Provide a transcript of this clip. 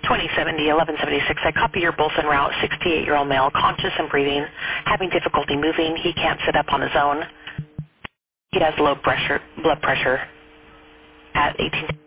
2070, 1176. I copy your both en route. 68-year-old male, conscious and breathing, having difficulty moving. He can't sit up on his own. He has low blood pressure at 18.